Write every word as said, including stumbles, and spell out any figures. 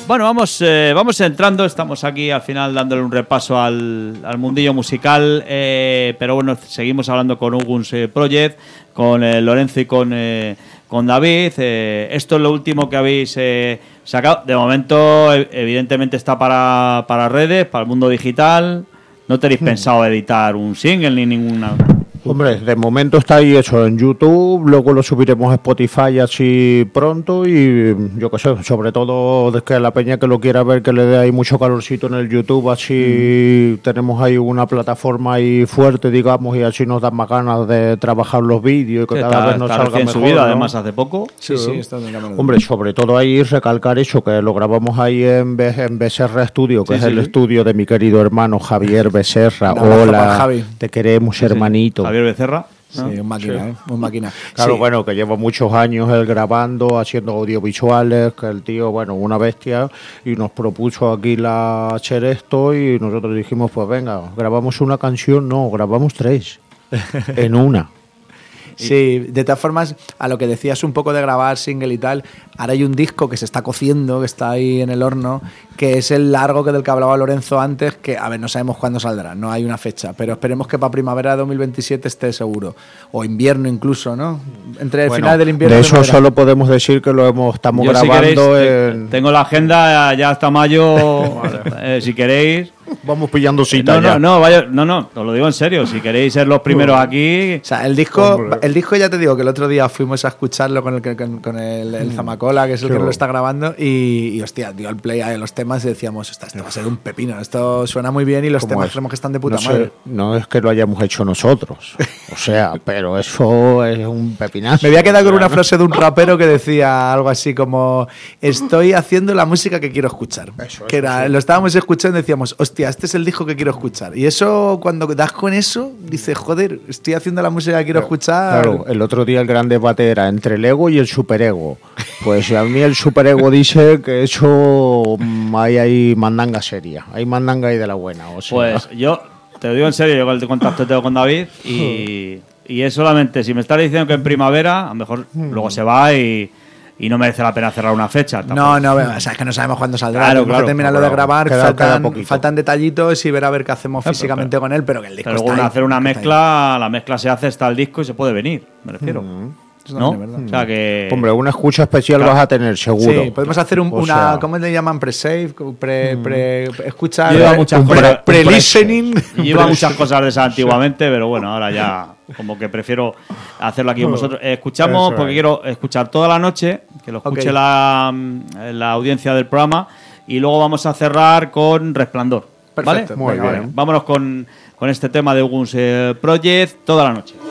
Bueno, vamos, eh, vamos entrando, estamos aquí al final dándole un repaso al, al mundillo musical, eh, pero bueno, seguimos hablando con Uguns eh, Project, con eh, Lorenzo y con, eh, con David. Eh, esto es lo último que habéis eh, sacado. De momento, evidentemente está para, para redes, para el mundo digital. ¿No tenéis hmm. pensado editar un single ni ninguna...? Hombre, de momento está ahí hecho en YouTube, luego lo subiremos a Spotify así pronto y yo qué sé, sobre todo de que la peña que lo quiera ver, que le dé ahí mucho calorcito en el YouTube, así mm. tenemos ahí una plataforma ahí fuerte, digamos, y así nos dan más ganas de trabajar los vídeos y que sí, cada está, vez nos está salga mejor, subido, ¿no? Además hace poco. Sí, sí, sí está en el Hombre, sobre todo ahí recalcar eso, que lo grabamos ahí en, Be- en Becerra Studio, que sí, es sí, el sí. estudio de mi querido hermano Javier Becerra. Hola, Javi. Te queremos, sí, hermanito. Javier Becerra. ¿No? Sí, un máquina, sí. ¿eh? Un máquina. Claro, sí. bueno, que lleva muchos años él grabando, haciendo audiovisuales, que el tío, bueno, una bestia, y nos propuso aquí la hacer esto y nosotros dijimos, pues venga, grabamos una canción, no, grabamos tres, en una. Sí, de todas formas, a lo que decías un poco de grabar single y tal, ahora hay un disco que se está cociendo, que está ahí en el horno, que es el largo que del que hablaba Lorenzo antes, que, a ver, no sabemos cuándo saldrá, no hay una fecha, pero esperemos que para primavera de dos mil veintisiete esté seguro, o invierno incluso, ¿no? Entre el bueno, final del invierno de y eso solo podemos decir que lo hemos estamos Yo, grabando si queréis, en... Tengo la agenda ya hasta mayo, eh, si queréis... Vamos pillando cita no, ya. No, no, vaya, no, no, os lo digo en serio. Si queréis ser los primeros aquí... O sea, el disco, el disco ya te digo que el otro día fuimos a escucharlo con el, con, con el, el Zamacola, que es el que lo está grabando, y, y hostia, dio el play a los temas y decíamos, esto va a ser un pepino, esto suena muy bien y los temas creemos que están de puta no madre. Sé, no es que lo hayamos hecho nosotros, o sea, pero eso es un pepinazo. Me voy a quedar con una frase de un rapero que decía algo así como, estoy haciendo la música que quiero escuchar. Eso, que era, eso. Lo estábamos escuchando y decíamos, hostia, este es el disco que quiero escuchar. Y eso, cuando das con eso, dices, joder, estoy haciendo la música que quiero claro, escuchar. Claro, el otro día el gran debate era entre el ego y el superego. Pues a mí el superego dice que eso hay ahí mandanga seria, hay mandanga ahí de la buena. O sea. Pues yo te lo digo en serio, yo el contacto tengo con David y, y es solamente, si me estás diciendo que en primavera, a lo mejor luego se va y... Y no merece la pena cerrar una fecha. Tampoco. No, no, o sea, es que no sabemos cuándo saldrá. Claro, claro. Terminarlo claro, de grabar, queda, faltan, queda faltan detallitos y ver a ver qué hacemos claro, físicamente pero, con él, pero que el disco pero está luego ahí, hacer una mezcla, la mezcla se hace, está el disco y se puede venir, me refiero. Mm. ¿No? O sea que... Hombre, una escucha especial claro. vas a tener, seguro. Sí, podemos hacer un, una, sea... ¿cómo le llaman? Pre-save, pre, pre, escuchar, lleva muchas pre, pre-listening. Lleva muchas cosas de esas antiguamente, pero bueno, ahora ya como que prefiero hacerlo aquí con vosotros. Eh, escuchamos, Eso porque es. quiero escuchar toda la noche, que lo escuche okay. la, la audiencia del programa, y luego vamos a cerrar con Resplandor. Perfecto. ¿Vale? Muy Venga, bien. Vale. Vámonos con, con este tema de Uguns eh, Project, toda la noche.